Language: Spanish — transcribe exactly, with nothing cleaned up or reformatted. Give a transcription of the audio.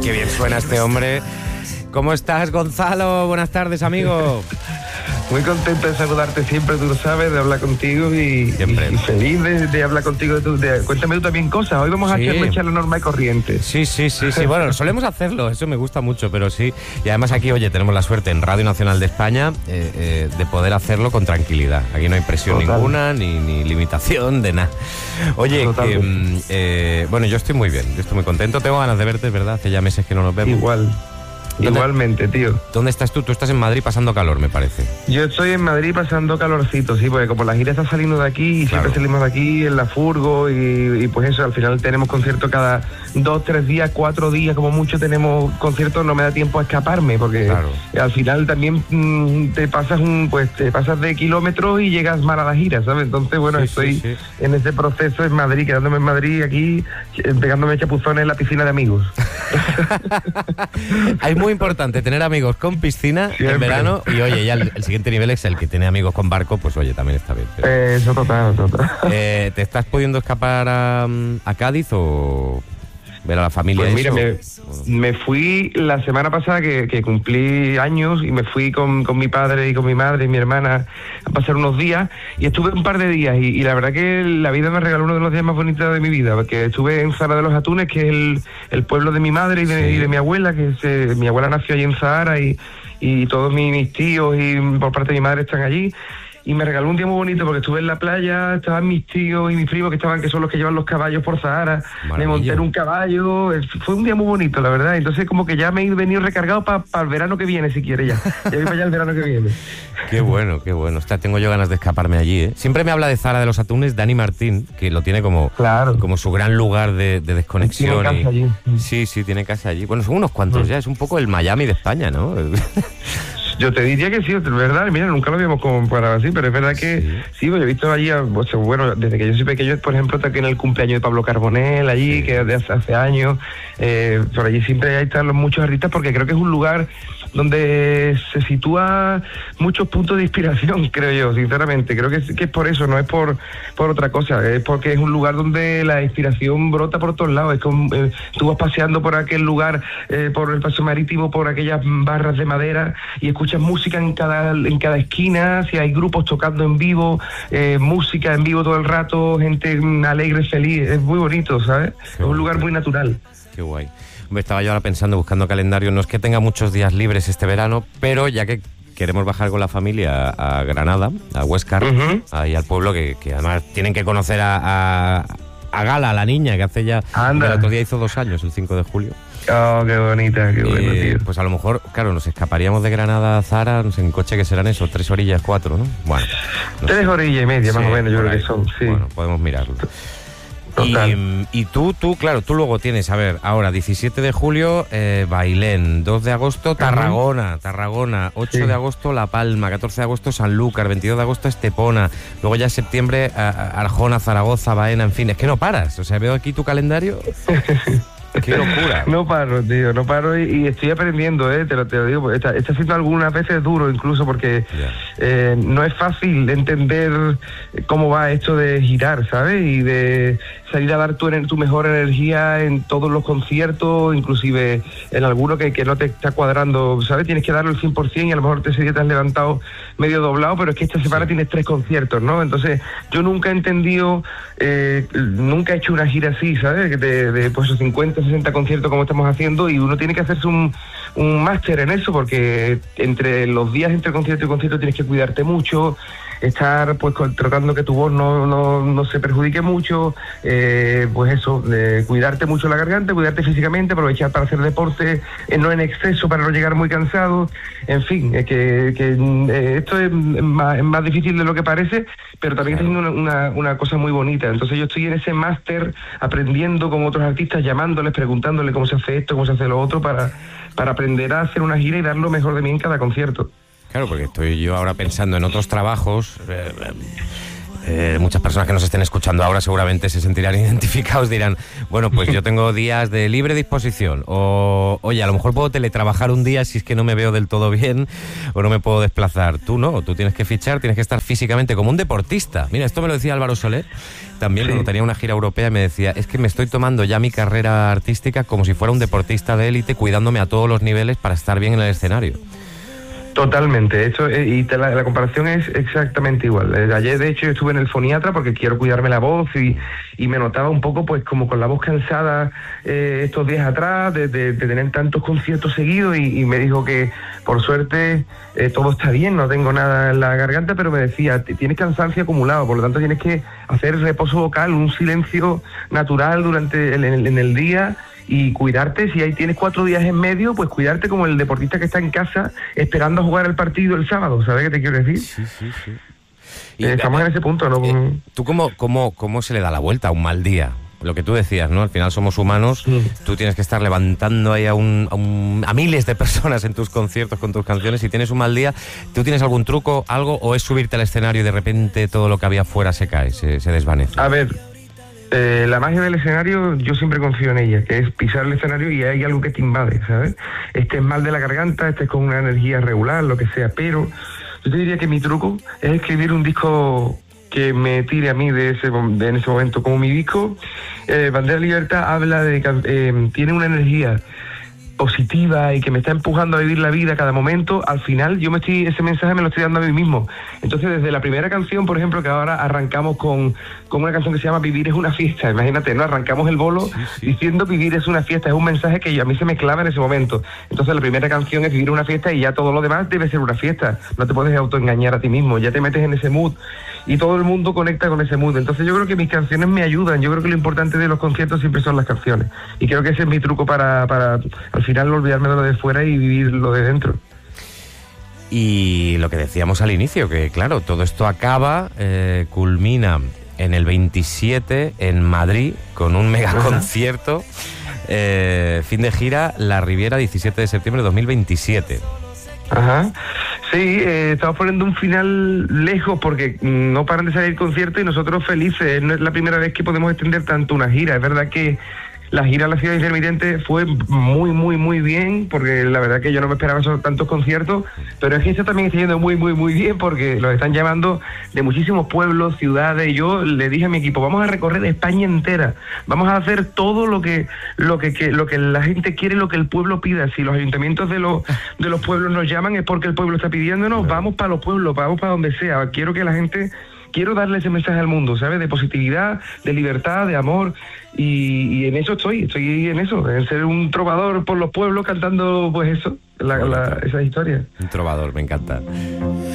Qué bien suena este hombre. ¿Cómo estás, Gonzalo? Buenas tardes, amigo. Muy contento de saludarte siempre, tú lo sabes, de hablar contigo y, y, y feliz de, de hablar contigo. De, de, cuéntame tú también cosas. Hoy vamos sí. a hacer la norma y corriente. Sí, sí, sí, sí. Bueno, solemos hacerlo, eso me gusta mucho, pero sí. Y además aquí, oye, tenemos la suerte en Radio Nacional de España eh, eh, de poder hacerlo con tranquilidad. Aquí no hay presión Total. ninguna, ni, ni limitación de nada. Oye, que, eh, bueno, yo estoy muy bien, yo estoy muy contento. Tengo ganas de verte, ¿verdad? Hace ya meses que no nos vemos. Igual. Igualmente, tío. ¿Dónde estás tú? Tú estás en Madrid pasando calor, me parece. Yo estoy en Madrid pasando calorcito, sí, porque como la gira está saliendo de aquí y claro. siempre salimos de aquí en la furgo y, y pues eso, al final tenemos conciertos cada dos, tres días, cuatro días, como mucho tenemos conciertos, no me da tiempo a escaparme, porque claro. al final también mmm, te pasas un, pues te pasas de kilómetros y llegas mal a la gira, ¿sabes? Entonces, bueno, sí, estoy sí, sí. en ese proceso en Madrid, quedándome en Madrid aquí, pegándome chapuzones en la piscina de amigos. Hay muy importante tener amigos con piscina Siempre. en verano y oye, ya el, el siguiente nivel es el que tiene amigos con barco, pues oye, también está bien. Pero... Eso total, total. Eh, ¿Te estás pudiendo escapar a, a Cádiz o ver a la familia? Pues mira, me, me fui la semana pasada que, que cumplí años y me fui con, con mi padre y con mi madre y mi hermana a pasar unos días y estuve un par de días y, y la verdad que la vida me regaló uno de los días más bonitos de mi vida, porque estuve en Zahara de los Atunes, que es el, el pueblo de mi madre y de, sí. y de mi abuela, que es, eh, mi abuela nació allí en Zahara y, y todos mis, mis tíos y por parte de mi madre están allí. Y me regaló un día muy bonito porque estuve en la playa, estaban mis tíos y mis primos que estaban, que son los que llevan los caballos por Zahara. Maravilla. Me monté en un caballo, fue un día muy bonito, la verdad. Entonces como que ya me he venido recargado para pa el verano que viene, si quiere ya. Ya voy para allá el verano que viene. Qué bueno, qué bueno. Ostras, tengo yo ganas de escaparme allí, ¿eh? Siempre me habla de Zahara de los Atunes Dani Martín, que lo tiene como, claro. como su gran lugar de, de desconexión. Tiene casa y... allí. Sí, sí, tiene casa allí. Bueno, son unos cuantos mm. ya, es un poco el Miami de España, ¿no? Yo te diría que sí, es verdad, mira, nunca lo habíamos comparado así, pero es verdad que sí, sí pues, yo he visto allí, pues, bueno, desde que yo soy pequeño, por ejemplo, está aquí en el cumpleaños de Pablo Carbonell, allí, sí. que de hace, hace años, eh, por allí siempre hay están los muchos artistas, porque creo que es un lugar donde se sitúa muchos puntos de inspiración, creo yo, sinceramente, creo que es, que es por eso, no es por, por otra cosa, es porque es un lugar donde la inspiración brota por todos lados, es como, eh, tú vas paseando por aquel lugar, eh, por el paso marítimo, por aquellas barras de madera, y escuchas escuchas música en cada en cada esquina, si hay grupos tocando en vivo, eh, música en vivo todo el rato, gente alegre, feliz, es muy bonito, ¿sabes? Qué es un bonito. Lugar muy natural. Qué guay. Me estaba yo ahora pensando, buscando calendario, no es que tenga muchos días libres este verano, pero ya que queremos bajar con la familia a, a Granada, a Huescar, uh-huh. ahí al pueblo, que, que además tienen que conocer a, a, a Gala, la niña, que hace ya, el otro día hizo dos años, el cinco de julio. Oh, qué bonita, qué bueno, eh, tío. Pues a lo mejor, claro, nos escaparíamos de Granada a Zahara, no sé, en coche que serán eso, tres orillas, cuatro, ¿no? Bueno. No tres sé. orillas y media, sí, más o menos, yo creo ahí. que son, sí. Bueno, podemos mirarlo. Y, y tú, tú, claro, tú luego tienes, a ver, ahora diecisiete de julio, eh, Bailén, dos de agosto, Tarragona, uh-huh. Tarragona, ocho sí. de agosto, La Palma, catorce de agosto, Sanlúcar, veintidós de agosto, Estepona, luego ya en septiembre, Arjona, Zaragoza, Baena, en fin, es que no paras, o sea, veo aquí tu calendario... ¡Qué locura! No paro, tío, no paro y, y estoy aprendiendo, ¿eh? Te lo, te lo digo, está, está siendo algunas veces duro incluso porque yeah. eh, no es fácil entender cómo va esto de girar, ¿sabes? Y de salir a dar tu, tu mejor energía en todos los conciertos, inclusive en alguno que, que no te está cuadrando, ¿sabes? Tienes que darlo el cien por ciento y a lo mejor ese día te has levantado medio doblado, pero es que esta semana sí. tienes tres conciertos, ¿no? Entonces, yo nunca he entendido, eh, nunca he hecho una gira así, ¿sabes? De, de pues cincuenta, sesenta conciertos como estamos haciendo y uno tiene que hacerse un, un máster en eso porque entre los días entre concierto y concierto tienes que cuidarte mucho, estar pues tratando que tu voz no, no, no se perjudique mucho, eh, pues eso, de cuidarte mucho la garganta, cuidarte físicamente, aprovechar para hacer deporte, eh, no en exceso para no llegar muy cansado, en fin, eh, que, que eh, esto es más, es más difícil de lo que parece, pero también está siendo una, una, una cosa muy bonita. Entonces yo estoy en ese máster aprendiendo con otros artistas, llamándoles, preguntándoles cómo se hace esto, cómo se hace lo otro, para, para aprender a hacer una gira y dar lo mejor de mí en cada concierto. Claro, porque estoy yo ahora pensando en otros trabajos. Eh, eh, muchas personas que nos estén escuchando ahora seguramente se sentirán identificados, dirán, bueno, pues yo tengo días de libre disposición, o oye, a lo mejor puedo teletrabajar un día si es que no me veo del todo bien o no me puedo desplazar. Tú no, tú tienes que fichar, tienes que estar físicamente como un deportista. Mira, esto me lo decía Álvaro Soler también, sí, cuando tenía una gira europea, y me decía, es que me estoy tomando ya mi carrera artística como si fuera un deportista de élite, cuidándome a todos los niveles para estar bien en el escenario. Totalmente, eso, y te la, la comparación es exactamente igual. Ayer, de hecho, yo estuve en el foniatra porque quiero cuidarme la voz y, y me notaba un poco pues como con la voz cansada eh, estos días atrás de, de, de tener tantos conciertos seguidos, y, y me dijo que por suerte eh, todo está bien, no tengo nada en la garganta, pero me decía, tienes cansancio acumulado, por lo tanto tienes que hacer reposo vocal, un silencio natural durante el, en, en el día, y cuidarte. Si ahí tienes cuatro días en medio, pues cuidarte como el deportista que está en casa esperando a jugar el partido el sábado, ¿sabes qué te quiero decir? Sí, sí, sí. Y, eh, estamos en ese punto, ¿no? Eh, ¿Tú cómo, cómo, cómo se le da la vuelta a un mal día? Lo que tú decías, ¿no? Al final somos humanos, sí. Tú tienes que estar levantando ahí a, un, a, un, a miles de personas en tus conciertos con tus canciones. Si tienes un mal día, ¿tú tienes algún truco, algo, o es subirte al escenario y de repente todo lo que había afuera se cae, se, se desvanece? A ver... Eh, la magia del escenario, yo siempre confío en ella, que es pisar el escenario y hay algo que te invade, ¿sabes? Estés mal de la garganta, estés con una energía regular, lo que sea, pero yo te diría que mi truco es escribir un disco que me tire a mí de ese, de, en ese momento. Como mi disco, eh, Bandera Libertad, habla de que eh, tiene una energía positiva y que me está empujando a vivir la vida a cada momento. Al final yo me estoy, ese mensaje me lo estoy dando a mí mismo. Entonces, desde la primera canción, por ejemplo, que ahora arrancamos con, con una canción que se llama Vivir es una fiesta, imagínate, ¿no? Arrancamos el bolo, sí, sí, diciendo vivir es una fiesta, es un mensaje que yo, a mí se me clava en ese momento. Entonces la primera canción es vivir una fiesta, y ya todo lo demás debe ser una fiesta. No te puedes autoengañar a ti mismo, ya te metes en ese mood y todo el mundo conecta con ese mood. Entonces yo creo que mis canciones me ayudan. Yo creo que lo importante de los conciertos siempre son las canciones, y creo que ese es mi truco para, para al final no olvidarme de lo de fuera y vivir lo de dentro. Y lo que decíamos al inicio, que claro, todo esto acaba, eh, culmina en el veintisiete en Madrid con un mega concierto, eh, fin de gira, La Riviera, diecisiete de septiembre de dos mil veintisiete. Ajá. Sí, eh, estamos poniendo un final lejos porque no paran de salir conciertos y nosotros felices. No es la primera vez que podemos extender tanto una gira. Es verdad que la gira a la Ciudad Intermitente fue muy, muy, muy bien, porque la verdad que yo no me esperaba esos tantos conciertos, pero es que eso también está yendo muy, muy, muy bien, porque los están llamando de muchísimos pueblos, ciudades. Yo le dije a mi equipo, vamos a recorrer España entera, vamos a hacer todo lo que lo que, que lo que la gente quiere, lo que el pueblo pida. Si los ayuntamientos de los de los pueblos nos llaman, es porque el pueblo está pidiéndonos, vamos para los pueblos, vamos para donde sea. Quiero que la gente... Quiero darle ese mensaje al mundo, ¿sabes? De positividad, de libertad, de amor, y, y en eso estoy, estoy en eso, en ser un trovador por los pueblos cantando, pues eso, la, la, esas historias. Un trovador, me encanta.